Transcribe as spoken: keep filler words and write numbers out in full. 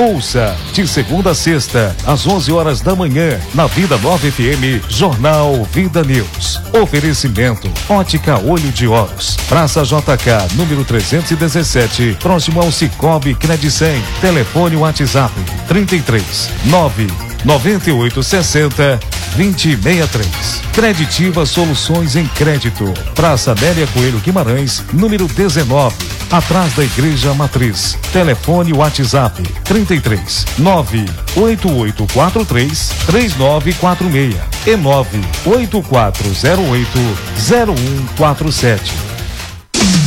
Ouça de segunda a sexta, às onze horas da manhã, na Vida Nova F M, Jornal Vida News. Oferecimento Ótica Olho de Oros. Praça J K, número trezentos e dezessete, próximo ao Cicobi Credicem. Telefone WhatsApp trinta e três, nove noventa e oito sessenta, vinte e sessenta e três. Creditiva Soluções em Crédito. Praça Amélia Coelho Guimarães, número dezenove, atrás da Igreja Matriz. Telefone WhatsApp trinta e três, nove oito oito quatro três, três nove quatro seis e nove oito quatro zero oito, zero um quatro sete.